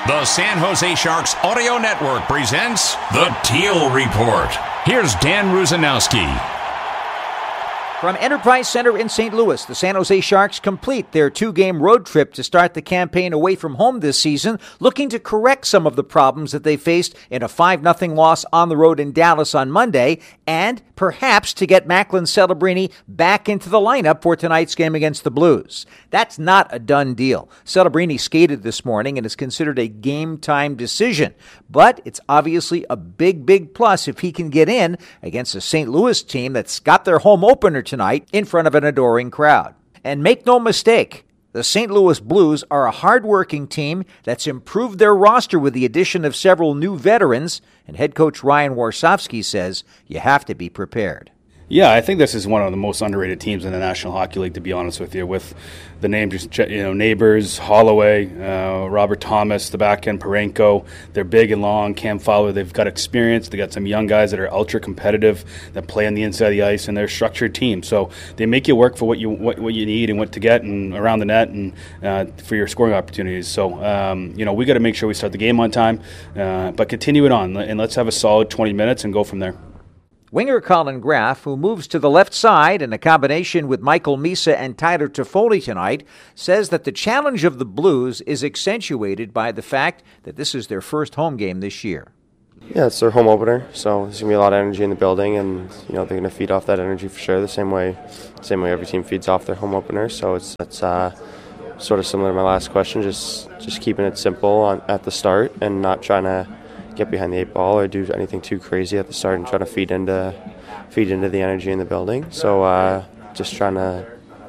The San Jose Sharks Audio Network presents The Teal Report. Here's Dan Rusanowski. From Enterprise Center in St. Louis, the San Jose Sharks complete their two-game road trip to start the campaign away from home this season, looking to correct some of the problems that they faced in a 5-0 loss on the road in Dallas on Monday, and perhaps to get Macklin Celebrini back into the lineup for tonight's game against the Blues. That's not a done deal. Celebrini skated this morning and is considered a game-time decision, but it's obviously a big plus if he can get in against a St. Louis team that's got their home opener tonight in front of an adoring crowd. And make no mistake, the St. Louis Blues are a hard-working team that's improved their roster with the addition of several new veterans, and head coach Ryan Warsofsky says you have to be prepared. Yeah, I think this is one of the most underrated teams in the National Hockey League, to be honest with you, with the names, Neighbors, Holloway, Robert Thomas, the back end, Parenko. They're big and long. Cam Fowler, they've got experience. They got some young guys that are ultra competitive, that play on the inside of the ice, and they're a structured team. So they make you work for what you need and what to get and around the net and for your scoring opportunities. So, we got to make sure we start the game on time, but continue it on, and let's have a solid 20 minutes and go from there. Winger Colin Graff, who moves to the left side in a combination with Michael Misa and Tyler Toffoli tonight, says that the challenge of the Blues is accentuated by the fact that this is their first home game this year. Yeah, it's their home opener, so there's going to be a lot of energy in the building, and they're going to feed off that energy for sure, the same way every team feeds off their home opener. So it's sort of similar to my last question, just keeping it simple at the start and not trying to get behind the 8 ball or do anything too crazy at the start and try to feed into the energy in the building. So just trying to,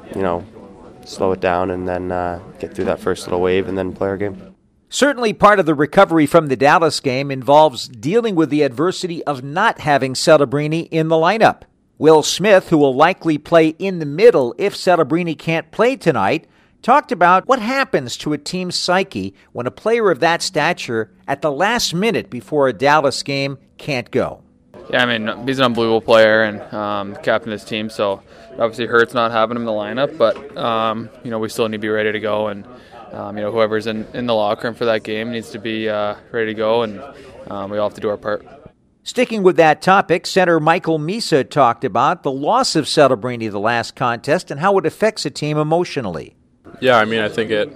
slow it down and then get through that first little wave and then play our game. Certainly part of the recovery from the Dallas game involves dealing with the adversity of not having Celebrini in the lineup. Will Smith, who will likely play in the middle if Celebrini can't play tonight, talked about what happens to a team's psyche when a player of that stature at the last minute before a Dallas game can't go. Yeah, he's an unbelievable player and captain of this team, so it obviously hurts not having him in the lineup, but we still need to be ready to go, and whoever's in the locker room for that game needs to be ready to go, and we all have to do our part. Sticking with that topic, center Michael Misa talked about the loss of Celebrini the last contest and how it affects a team emotionally. Yeah, I think it.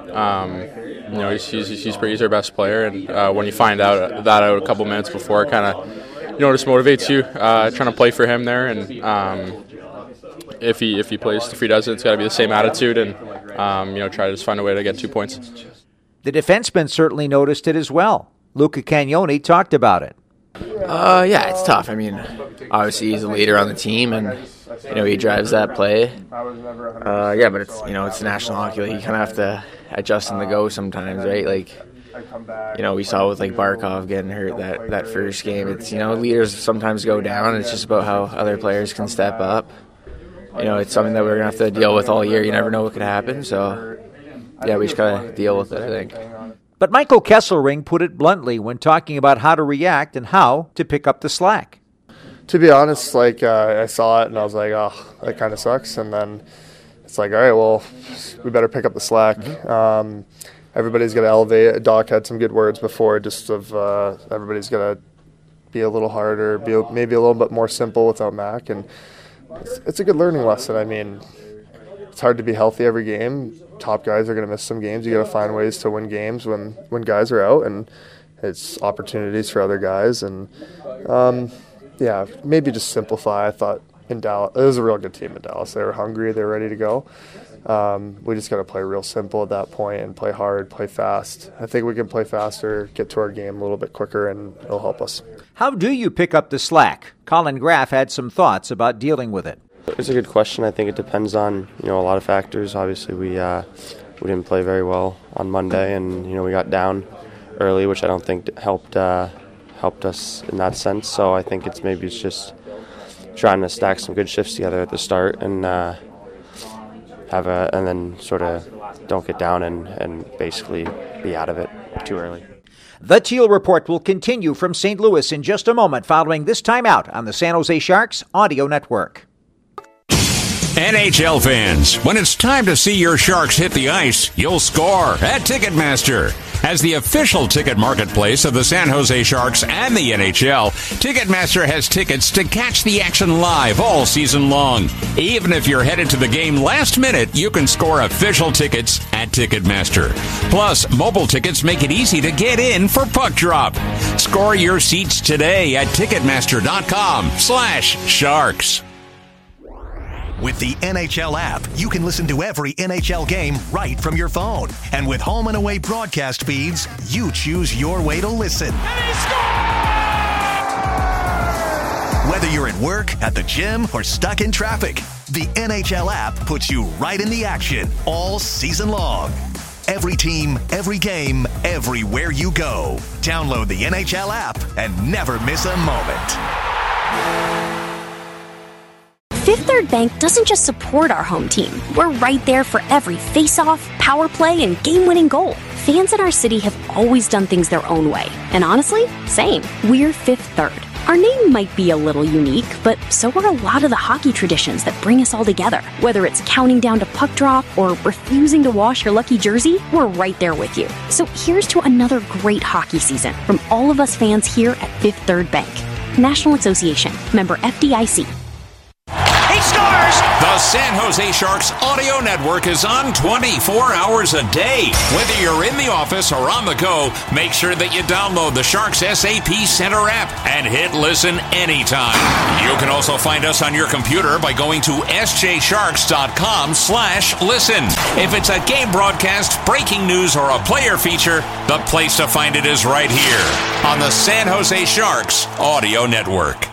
He's our best player, and when you find out a couple minutes before, it kind of, just motivates you trying to play for him there. And if he plays, if he does it, it's got to be the same attitude, and try to just find a way to get 2 points. The defenseman certainly noticed it as well. Luca Cagnoni talked about it. Yeah, it's tough. Obviously he's a leader on the team, and he drives that play. But it's it's the National Hockey League. You kind of have to adjust on the go sometimes, right? We saw with Barkov getting hurt that first game. It's leaders sometimes go down. It's just about how other players can step up. It's something that we're gonna have to deal with all year. You never know what could happen. So yeah, we just gotta deal with it, I think. But Michael Kesselring put it bluntly when talking about how to react and how to pick up the slack. To be honest, I saw it and I was like, oh, that kind of sucks. And then it's like, all right, well, we better pick up the slack. Mm-hmm. Everybody's going to elevate. Doc had some good words before, just of everybody's going to be a little harder, maybe a little bit more simple without Mac. And it's a good learning lesson. It's hard to be healthy every game. Top guys are going to miss some games. You got to find ways to win games when guys are out, and it's opportunities for other guys. And maybe just simplify. I thought in Dallas, it was a real good team in Dallas. They were hungry. They were ready to go. We just got to play real simple at that point and play hard, play fast. I think we can play faster, get to our game a little bit quicker, and it'll help us. How do you pick up the slack? Colin Graff had some thoughts about dealing with it. It's a good question. I think it depends on a lot of factors. Obviously, we didn't play very well on Monday, and we got down early, which I don't think helped us in that sense. So I think it's just trying to stack some good shifts together at the start and and then sort of don't get down and basically be out of it too early. The Teal Report will continue from St. Louis in just a moment following this timeout on the San Jose Sharks Audio Network. NHL fans, when it's time to see your Sharks hit the ice, you'll score at Ticketmaster. As the official ticket marketplace of the San Jose Sharks and the NHL, Ticketmaster has tickets to catch the action live all season long. Even if you're headed to the game last minute, you can score official tickets at Ticketmaster. Plus, mobile tickets make it easy to get in for puck drop. Score your seats today at Ticketmaster.com/Sharks. With the NHL app, you can listen to every NHL game right from your phone. And with home and away broadcast feeds, you choose your way to listen. And he scores! Whether you're at work, at the gym, or stuck in traffic, the NHL app puts you right in the action all season long. Every team, every game, everywhere you go. Download the NHL app and never miss a moment. Fifth Third Bank doesn't just support our home team. We're right there for every face-off, power play, and game-winning goal. Fans in our city have always done things their own way. And honestly, same. We're Fifth Third. Our name might be a little unique, but so are a lot of the hockey traditions that bring us all together. Whether it's counting down to puck drop or refusing to wash your lucky jersey, we're right there with you. So here's to another great hockey season from all of us fans here at Fifth Third Bank. National Association. Member FDIC. Scores! The San Jose Sharks Audio Network is on 24 hours a day. Whether you're in the office or on the go, make sure that you download the Sharks SAP Center app and hit listen anytime. You can also find us on your computer by going to sjsharks.com/listen. If it's a game broadcast, breaking news, or a player feature, the place to find it is right here on the San Jose Sharks Audio Network.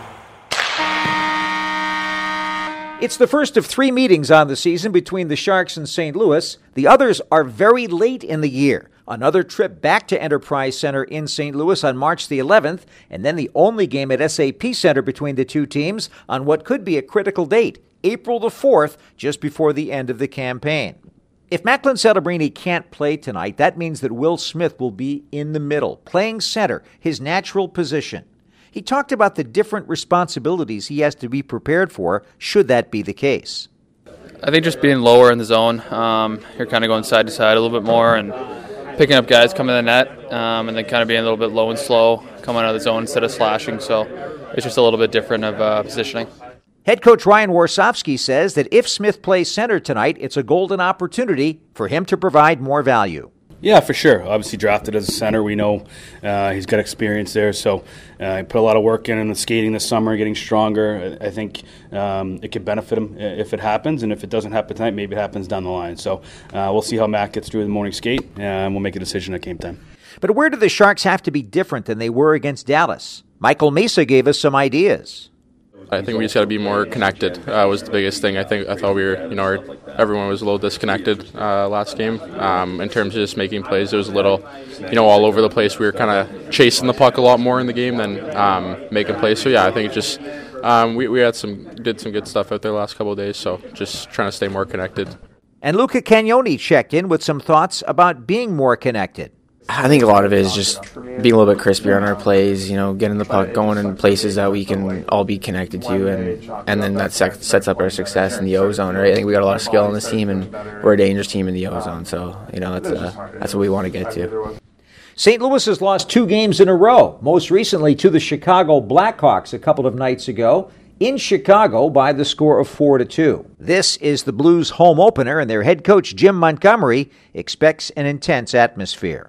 It's the first of 3 meetings on the season between the Sharks and St. Louis. The others are very late in the year. Another trip back to Enterprise Center in St. Louis on March the 11th, and then the only game at SAP Center between the two teams on what could be a critical date, April the 4th, just before the end of the campaign. If Macklin Celebrini can't play tonight, that means that Will Smith will be in the middle, playing center, his natural position. He talked about the different responsibilities he has to be prepared for should that be the case. I think just being lower in the zone, you're kind of going side to side a little bit more and picking up guys coming to the net, and then kind of being a little bit low and slow coming out of the zone instead of slashing. So it's just a little bit different of positioning. Head coach Ryan Warsofsky says that if Smith plays center tonight, it's a golden opportunity for him to provide more value. Yeah, for sure. Obviously drafted as a center. We know he's got experience there. So he put a lot of work in the skating this summer, getting stronger. I think it could benefit him if it happens. And if it doesn't happen tonight, maybe it happens down the line. So we'll see how Matt gets through the morning skate, and we'll make a decision at game time. But where do the Sharks have to be different than they were against Dallas? Michael Mesa gave us some ideas. I think we just got to be more connected. Was the biggest thing. I thought we were, everyone was a little disconnected last game in terms of just making plays. There was a little, all over the place. We were kind of chasing the puck a lot more in the game than making plays. So yeah, I think it just we did some good stuff out there the last couple of days. So just trying to stay more connected. And Luca Cagnoni checked in with some thoughts about being more connected. I think a lot of it is just being a little bit crispier on our plays, getting the puck going in places that we can all be connected to, and then that sets up our success in the O-zone, right? I think we got a lot of skill on this team, and we're a dangerous team in the O-zone, so, that's what we want to get to. St. Louis has lost 2 games in a row, most recently to the Chicago Blackhawks a couple of nights ago, in Chicago by the score of 4-2. This is the Blues' home opener, and their head coach, Jim Montgomery, expects an intense atmosphere.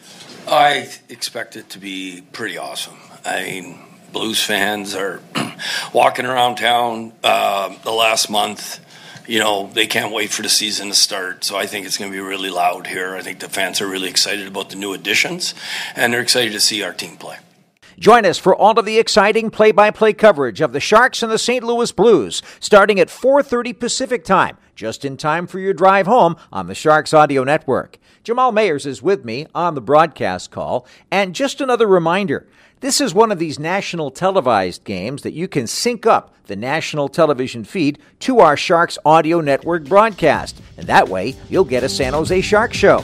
I expect it to be pretty awesome. I mean, Blues fans are walking around town the last month. They can't wait for the season to start. So I think it's going to be really loud here. I think the fans are really excited about the new additions, and they're excited to see our team play. Join us for all of the exciting play-by-play coverage of the Sharks and the St. Louis Blues, starting at 4:30 Pacific Time, just in time for your drive home on the Sharks Audio Network. Jamal Mayers is with me on the broadcast call. And just another reminder, this is one of these national televised games that you can sync up the national television feed to our Sharks Audio Network broadcast. And that way, you'll get a San Jose Sharks show.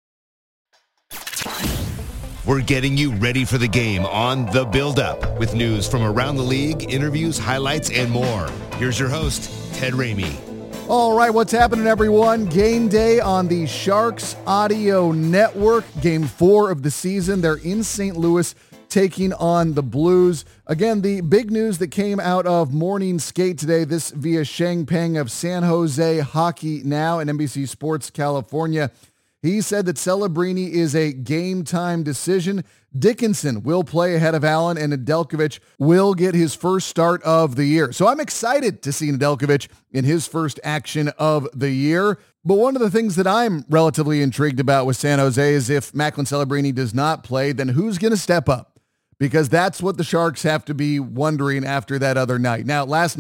We're getting you ready for the game on The Build-Up with news from around the league, interviews, highlights, and more. Here's your host, Ted Ramey. All right, what's happening, everyone? Game day on the Sharks Audio Network. Game 4 of the season. They're in St. Louis taking on the Blues. Again, the big news that came out of morning skate today, this via Sheng Peng of San Jose Hockey Now and NBC Sports California. He said that Celebrini is a game-time decision. Dickinson will play ahead of Allen, and Nedeljkovic will get his first start of the year. So I'm excited to see Nedeljkovic in his first action of the year. But one of the things that I'm relatively intrigued about with San Jose is if Macklin Celebrini does not play, then who's going to step up? Because that's what the Sharks have to be wondering after that other night. Now, last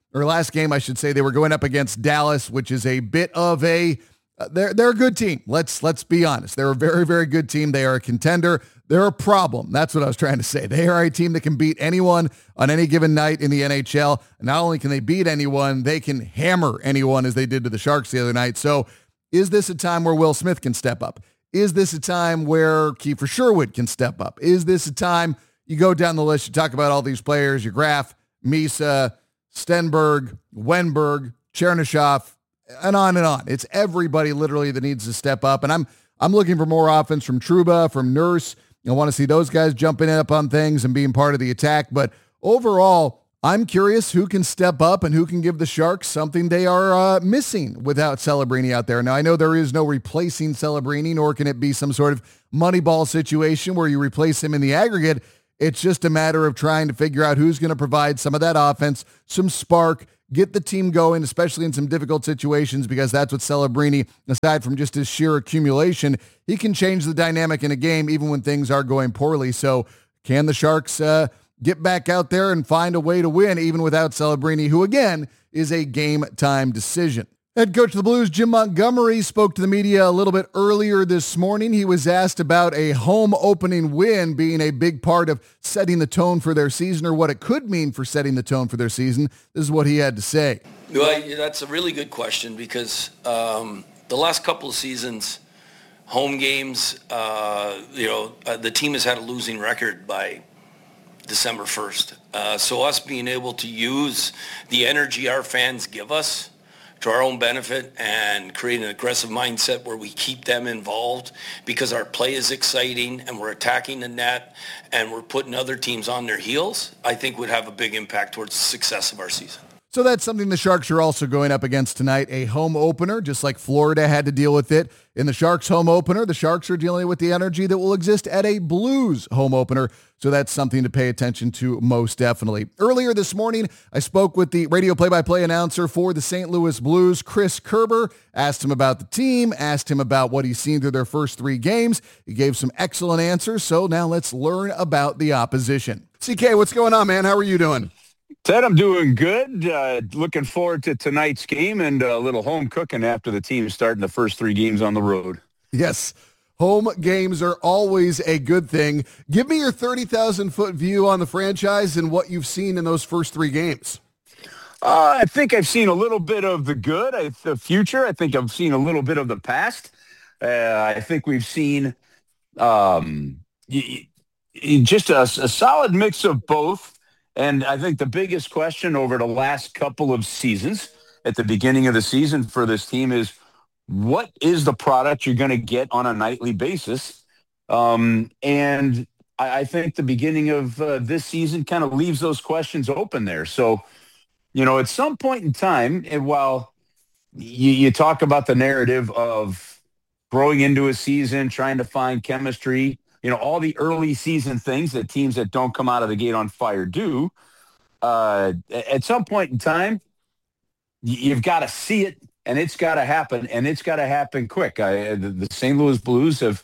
game, I should say, they were going up against Dallas, which is a bit of a... They're a good team. Let's be honest. They're a very, very good team. They are a contender. They're a problem. That's what I was trying to say. They are a team that can beat anyone on any given night in the NHL. Not only can they beat anyone, they can hammer anyone as they did to the Sharks the other night. So is this a time where Will Smith can step up? Is this a time where Kiefer Sherwood can step up? Is this a time you go down the list, you talk about all these players, your Graf, Misa, Stenberg, Wenberg, Chernyshov, and on and on. It's everybody literally that needs to step up. And I'm looking for more offense from Trouba, from Nurse. I want to see those guys jumping up on things and being part of the attack. But overall, I'm curious who can step up and who can give the Sharks something they are missing without Celebrini out there. Now, I know there is no replacing Celebrini, nor can it be some sort of Moneyball situation where you replace him in the aggregate. It's just a matter of trying to figure out who's going to provide some of that offense, some spark, get the team going, especially in some difficult situations, because that's what Celebrini, aside from just his sheer accumulation, he can change the dynamic in a game even when things are going poorly. So can the Sharks get back out there and find a way to win even without Celebrini, who again is a game-time decision? Head coach of the Blues, Jim Montgomery, spoke to the media a little bit earlier this morning. He was asked about a home opening win being a big part of setting the tone for their season, or what it could mean for setting the tone for their season. This is what he had to say. Well, that's a really good question because the last couple of seasons, home games, the team has had a losing record by December 1st. So us being able to use the energy our fans give us to our own benefit and create an aggressive mindset where we keep them involved because our play is exciting and we're attacking the net and we're putting other teams on their heels, I think would have a big impact towards the success of our season. So that's something the Sharks are also going up against tonight, a home opener, just like Florida had to deal with it. In the Sharks home opener, the Sharks are dealing with the energy that will exist at a Blues home opener. So that's something to pay attention to most definitely. Earlier this morning, I spoke with the radio play-by-play announcer for the St. Louis Blues, Chris Kerber, asked him about the team, asked him about what he's seen through their first 3 games. He gave some excellent answers. So now let's learn about the opposition. CK, what's going on, man? How are you doing? Ted, I'm doing good. Looking forward to tonight's game and a little home cooking after the team is starting the first 3 games on the road. Yes, home games are always a good thing. Give me your 30,000-foot view on the franchise and what you've seen in those first 3 games. I think I've seen a little bit of the good, the future. I think I've seen a little bit of the past. I think we've seen just a solid mix of both. And I think the biggest question over the last couple of seasons, at the beginning of the season for this team, is what is the product you're going to get on a nightly basis? And I think the beginning of this season kind of leaves those questions open there. So, at some point in time, and while you talk about the narrative of growing into a season, trying to find chemistry, all the early season things that teams that don't come out of the gate on fire do, at some point in time, you've got to see it, and it's got to happen, and it's got to happen quick. The St. Louis Blues have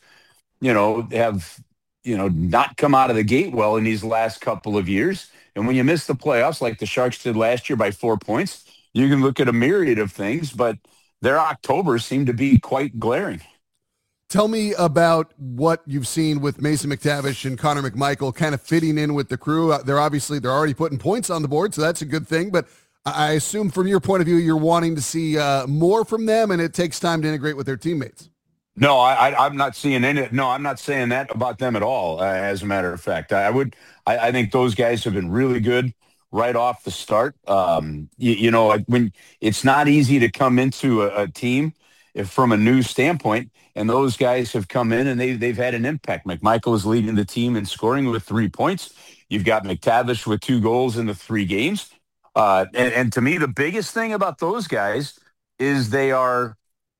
not come out of the gate well in these last couple of years. And when you miss the playoffs like the Sharks did last year by 4 points, you can look at a myriad of things, but their October seemed to be quite glaring. Tell me about what you've seen with Mason McTavish and Connor McMichael kind of fitting in with the crew. They're already putting points on the board, so that's a good thing. But I assume from your point of view, you're wanting to see more from them, and it takes time to integrate with their teammates. No, I'm not seeing any. No, I'm not saying that about them at all. As a matter of fact, I think those guys have been really good right off the start. When it's not easy to come into a team from a new standpoint, and those guys have come in and they've had an impact. McMichael is leading the team in scoring with 3 points. You've got McTavish with 2 goals in the 3 games. And to me, the biggest thing about those guys is they're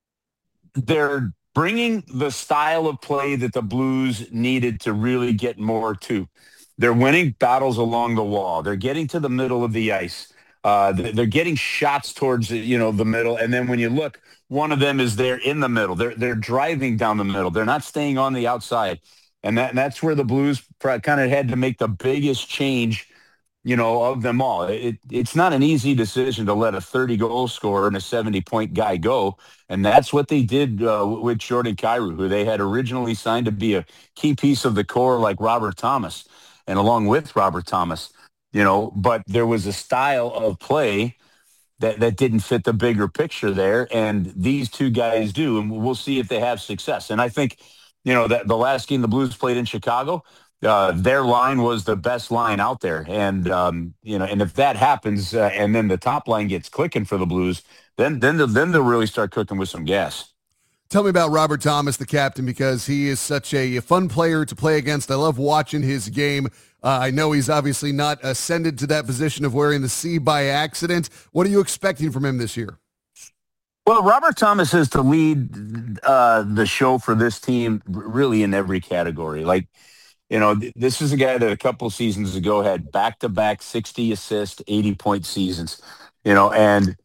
bringing the style of play that the Blues needed to really get more to. They're winning battles along the wall. They're getting to the middle of the ice. They're getting shots towards the middle. And then when you look, one of them is there in the middle. They're driving down the middle. They're not staying on the outside. And that's where the Blues kind of had to make the biggest change, of them all. It's not an easy decision to let a 30-goal scorer and a 70-point guy go. And that's what they did with Jordan Kyrou, who they had originally signed to be a key piece of the core like Robert Thomas. And along with Robert Thomas, but there was a style of play that didn't fit the bigger picture there. And these 2 guys do, and we'll see if they have success. And I think, that the last game the Blues played in Chicago, their line was the best line out there. And, and if that happens and then the top line gets clicking for the Blues, then they'll really start cooking with some gas. Tell me about Robert Thomas, the captain, because he is such a fun player to play against. I love watching his game. I know he's obviously not ascended to that position of wearing the C by accident. What are you expecting from him this year? Well, Robert Thomas is to lead the show for this team really in every category. Like, this is a guy that a couple seasons ago had back-to-back 60 assist, 80-point seasons, and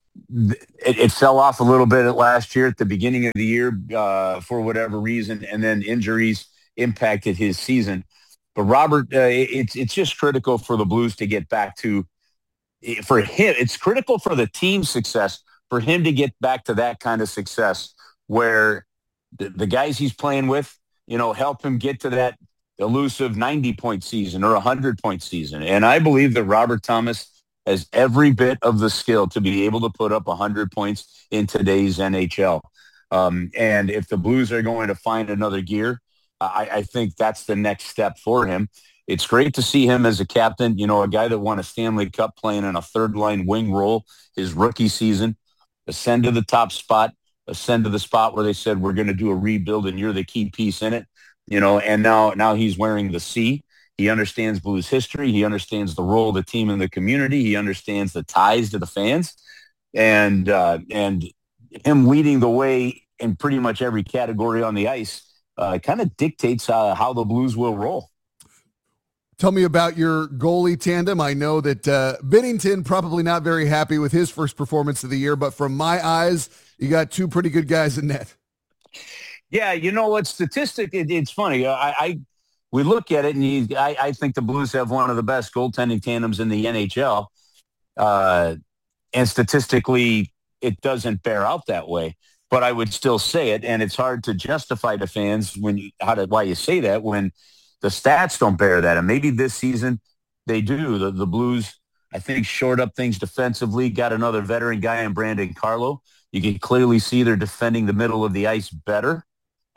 it fell off a little bit last year at the beginning of the year for whatever reason, and then injuries impacted his season. But Robert, it's just critical for the Blues to get back to, for him, it's critical for the team's success for him to get back to that kind of success where the guys he's playing with, help him get to that elusive 90-point season or 100-point season. And I believe that Robert Thomas has every bit of the skill to be able to put up 100 points in today's NHL. And if the Blues are going to find another gear, I think that's the next step for him. It's great to see him as a captain, a guy that won a Stanley Cup playing in a third-line wing role his rookie season, ascend to the top spot, ascend to the spot where they said, we're going to do a rebuild and you're the key piece in it, and now he's wearing the C. He understands Blues history. He understands the role of the team in the community. He understands the ties to the fans, and him leading the way in pretty much every category on the ice kind of dictates how the Blues will roll. Tell me about your goalie tandem. I know that Binnington probably not very happy with his first performance of the year, but from my eyes, you got 2 pretty good guys in net. Yeah, what statistic? It's funny. We look at it, and I think the Blues have one of the best goaltending tandems in the NHL. And statistically, it doesn't bear out that way. But I would still say it, and it's hard to justify to fans why you say that when the stats don't bear that. And maybe this season they do. The Blues, I think, shored up things defensively, got another veteran guy in Brandon Carlo. You can clearly see they're defending the middle of the ice better.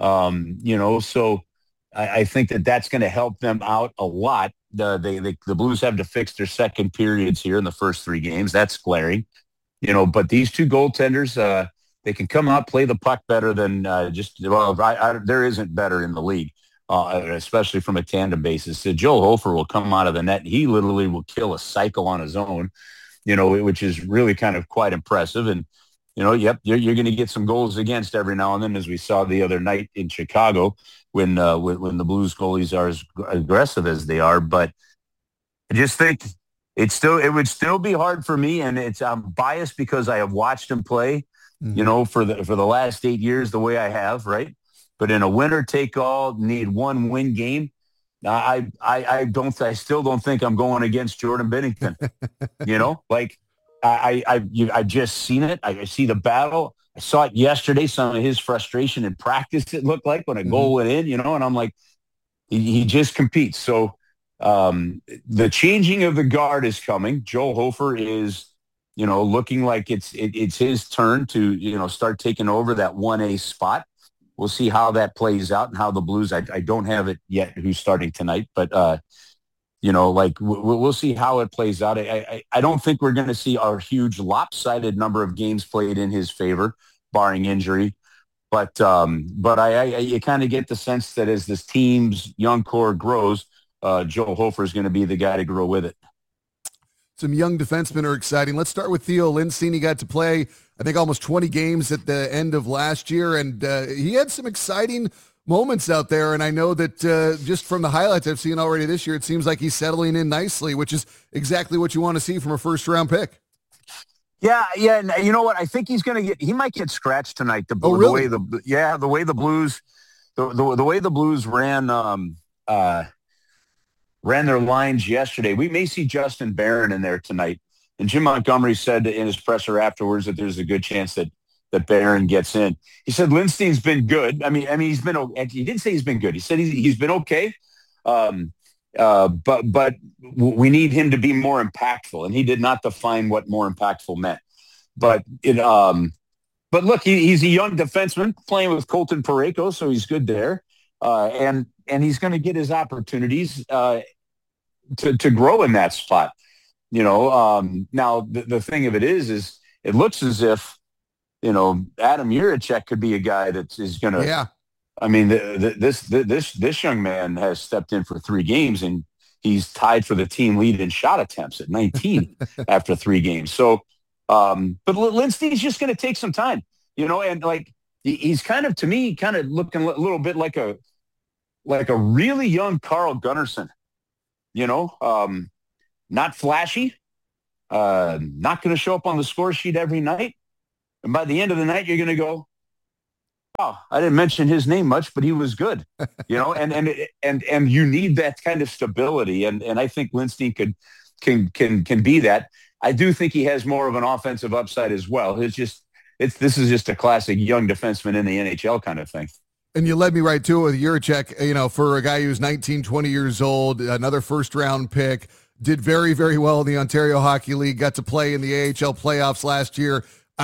So I think that's going to help them out a lot. The Blues have to fix their second periods here in the first 3 games. That's glaring, but these 2 goaltenders, they can come out, play the puck better than there isn't better in the league, especially from a tandem basis. So Joe Hofer will come out of the net. He literally will kill a cycle on his own, which is really kind of quite impressive. And, you're going to get some goals against every now and then, as we saw the other night in Chicago when the Blues goalies are as aggressive as they are. But I just think it would still be hard for me, and I'm biased because I have watched him play, for the last 8 years the way I have, right? But in a winner-take-all, need 1 win game, I still don't think I'm going against Jordan Binnington. I've just seen it. I see the battle. I saw it yesterday, some of his frustration in practice, it looked like, when a goal went in, and I'm like, he just competes. So the changing of the guard is coming. Joe Hofer is, looking like it's his turn to, start taking over that 1A spot. We'll see how that plays out and how the Blues, I don't have it yet who's starting tonight, but Like we'll see how it plays out. I don't think we're going to see a huge lopsided number of games played in his favor, barring injury. But you kind of get the sense that as this team's young core grows, Joe Hofer is going to be the guy to grow with it. Some young defensemen are exciting. Let's start with Theo Lindstein. He got to play, I think, almost 20 games at the end of last year, and he had some exciting moments out there. And I know that just from the highlights I've seen already this year, it seems like he's settling in nicely, which is exactly what you want to see from a first-round pick. Yeah. And you know what? I think he might get scratched tonight. The way the Blues, the way the Blues ran their lines yesterday. We may see Justin Barron in there tonight. And Jim Montgomery said in his presser afterwards that there's a good chance that Barron gets in. He said Lindstein's been good. I mean, he didn't say he's been good. He said he's been okay. But we need him to be more impactful. And he did not define what more impactful meant. But look, he's a young defenseman playing with Colton Parayko, so he's good there. And he's going to get his opportunities to grow in that spot. Now the thing of it is it looks as if, Adam Jiricek could be a guy that is going to. Yeah. I mean, this young man has stepped in for 3 games and he's tied for the team lead in shot attempts at 19 after 3 games. So, but Lindstein's just going to take some time, and like he's kind of, to me, kind of looking a little bit like a really young Carl Gunnarsson, not flashy, not going to show up on the score sheet every night. And by the end of the night, you're going to go, oh, I didn't mention his name much, but he was good, and you need that kind of stability. And I think Lindstein can be that. I do think he has more of an offensive upside as well. This is just a classic young defenseman in the NHL kind of thing. And you led me right to it with Jiricek, for a guy who's 19, 20 years old, another first-round pick, did very, very well in the Ontario Hockey League, got to play in the AHL playoffs last year.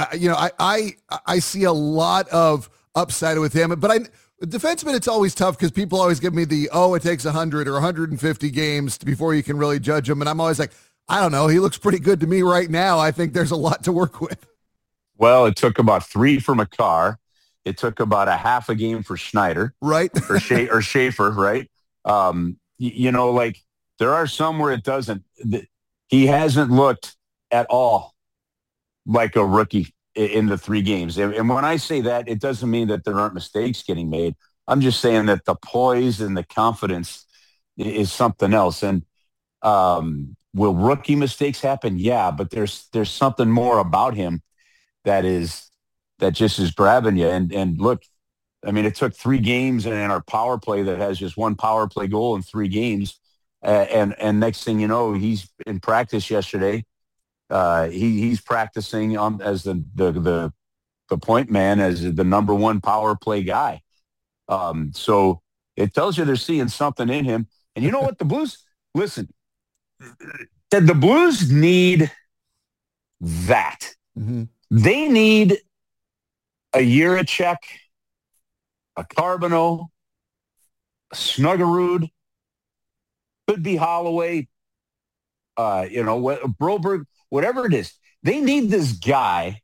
I see a lot of upside with him, but defenseman, it's always tough because people always give me it takes 100 or 150 games before you can really judge him. And I'm always like, I don't know. He looks pretty good to me right now. I think there's a lot to work with. Well, it took about 3 for Makar. It took about a half a game for Schneider. Right. or Schaefer, right? Like there are some where it doesn't. He hasn't looked at all like a rookie in the 3 games. And when I say that, it doesn't mean that there aren't mistakes getting made. I'm just saying that the poise and the confidence is something else. And will rookie mistakes happen? Yeah, but there's something more about him that just is grabbing you. And look, I mean, it took 3 games and our power play that has just 1 power play goal in 3 games. And next thing you know, he's in practice yesterday. He's practicing as the point man, as the number 1 power play guy. So it tells you they're seeing something in him. And you know what? The Blues, listen, the Blues need that. Mm-hmm. They need a Jiricek, a Carbonneau, a Snuggerud, could be Holloway, Broberg, whatever it is. They need this guy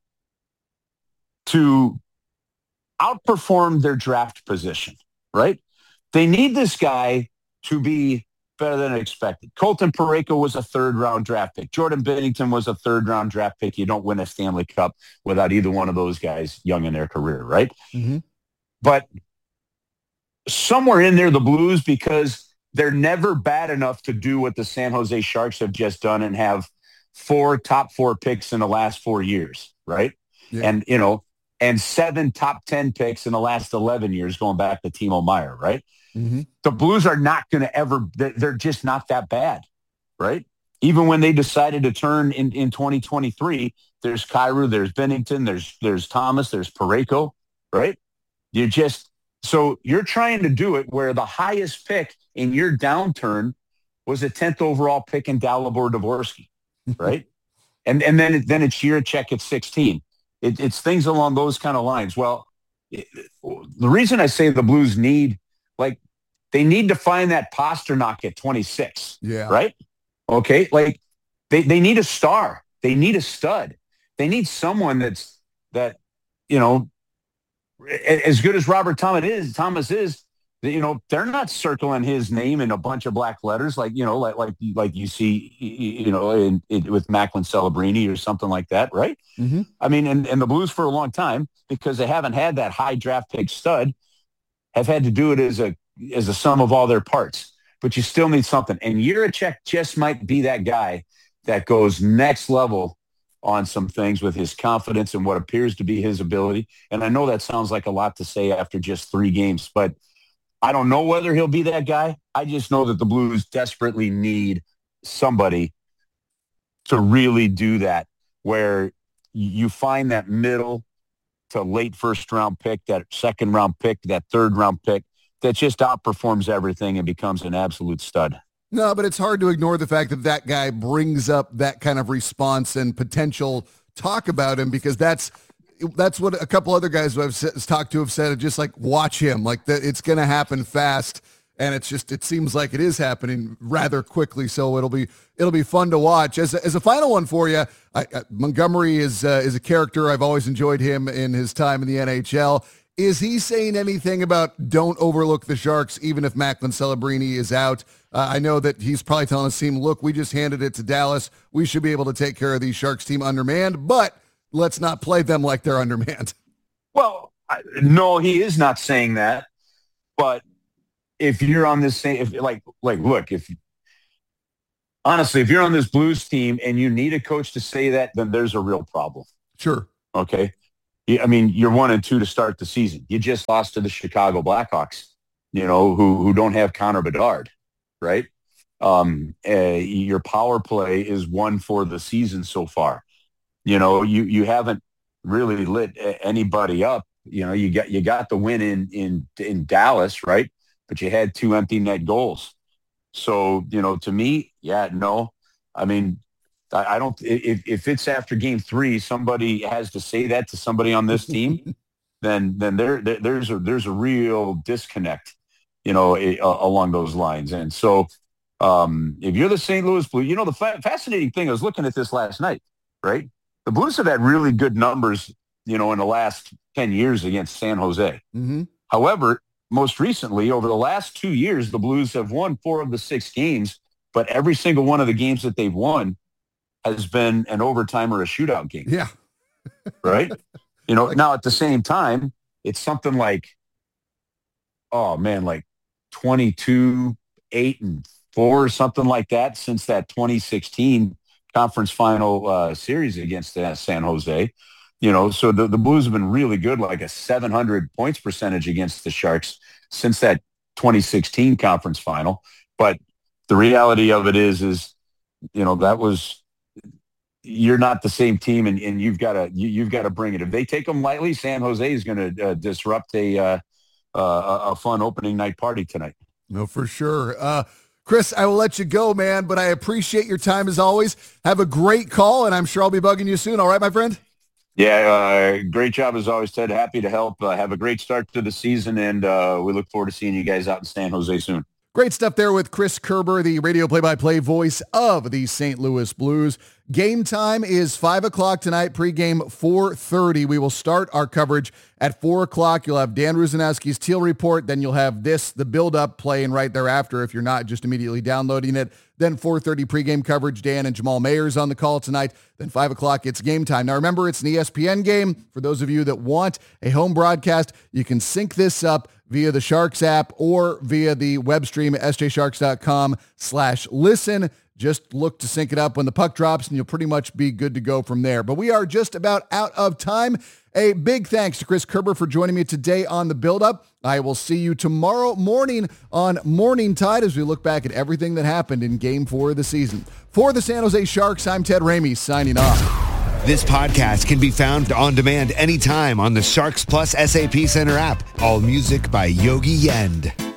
to outperform their draft position, right? They need this guy to be better than expected. Colton Parayko was a 3rd-round draft pick. Jordan Binnington was a 3rd-round draft pick. You don't win a Stanley Cup without either one of those guys young in their career, right? Mm-hmm. But somewhere in there, the Blues, because they're never bad enough to do what the San Jose Sharks have just done and have 4 top 4 picks in the last 4 years, right? Yeah. And 7 top 10 picks in the last 11 years, going back to Timo Meier, right? Mm-hmm. The Blues are not going to ever, they're just not that bad, right? Even when they decided to turn in 2023, there's Kyrou, there's Binnington, there's Thomas, there's Parayko, right? So you're trying to do it where the highest pick in your downturn was a 10th overall pick in Dalibor Dvorsky, right? and then it's Jiricek at 16. It's things along those kind of lines. Well, the reason I say the Blues need, like, They need to find that Pasternak at 26. Yeah. Right? Okay. Like they need a star. They need a stud. They need someone that, you know, as good as Robert Thomas is, you know, they're not circling his name in a bunch of black letters like you see, you know, with Macklin Celebrini or something like that, right? Mm-hmm. I mean, and the Blues for a long time, because they haven't had that high draft pick stud, have had to do it as a sum of all their parts. But you still need something. And Jiricek just might be that guy that goes next level on some things with his confidence and what appears to be his ability. And I know that sounds like a lot to say after just 3 games, but I don't know whether he'll be that guy. I just know that the Blues desperately need somebody to really do that, where you find that middle to late first-round pick, that second-round pick, that third-round pick that just outperforms everything and becomes an absolute stud. No, but it's hard to ignore the fact that that guy brings up that kind of response and potential talk about him, because that's what a couple other guys who I've talked to have said. Just like, watch him, like that it's going to happen fast, and it seems like it is happening rather quickly. So it'll be fun to watch. As a final one for you, Montgomery is a character. I've always enjoyed him in his time in the NHL. Is he saying anything about don't overlook the Sharks even if Macklin Celebrini is out? I know that he's probably telling his team, look, we just handed it to Dallas. We should be able to take care of these Sharks team undermanned, but let's not play them like they're undermanned. Well, no, he is not saying that. But if you're on this same, honestly, if you're on this Blues team and you need a coach to say that, then there's a real problem. Sure. Okay. I mean, you're 1-2 to start the season. You just lost to the Chicago Blackhawks, you know, who don't have Connor Bedard, right? Your power play is 1 for the season so far. You know, you haven't really lit anybody up. You know, you got the win in Dallas, right? But you had 2 empty net goals. So, you know, to me, no. I mean, I don't. If it's after Game 3, somebody has to say that to somebody on this team, then there's a real disconnect, you know, along those lines. And so, if you're the St. Louis Blues, you know, the fascinating thing, I was looking at this last night, right? The Blues have had really good numbers, you know, in the last 10 years against San Jose. Mm-hmm. However, most recently, over the last 2 years, the Blues have won 4 of the 6 games, but every single one of the games that they've won has been an overtime or a shootout game. Yeah. Right? You know, now at the same time, it's something like, oh man, like 22, 8-4 or something like that since that 2016 conference final series against San Jose. You know, so the Blues have been really good, like a 700 points percentage against the Sharks since that 2016 conference final. But the reality of it is, you know, you're not the same team, and you've got to bring it. If they take them lightly, San Jose is going to disrupt a fun opening night party tonight. No, for sure. Chris, I will let you go, man, but I appreciate your time as always. Have a great call, and I'm sure I'll be bugging you soon. All right, my friend? Yeah, great job as always, Ted. Happy to help. Have a great start to the season, and we look forward to seeing you guys out in San Jose soon. Great stuff there with Chris Kerber, the radio play-by-play voice of the St. Louis Blues. Game time is 5 o'clock tonight, pregame 4:30. We will start our coverage at 4 o'clock. You'll have Dan Rusanowski's Teal Report. Then you'll have the build-up playing right thereafter if you're not just immediately downloading it. Then 4:30 pregame coverage. Dan and Jamal Mayer's on the call tonight. Then 5 o'clock, it's game time. Now remember, it's an ESPN game. For those of you that want a home broadcast, you can sync this up via the Sharks app or via the web stream at sjsharks.com/listen. Just look to sync it up when the puck drops, and you'll pretty much be good to go from there. But we are just about out of time. A big thanks to Chris Kerber for joining me today on The Build-Up. I will see you tomorrow morning on Morning Tide as we look back at everything that happened in Game 4 of the season. For the San Jose Sharks, I'm Ted Ramey, signing off. This podcast can be found on demand anytime on the Sharks Plus SAP Center app. All music by Yogi Yend.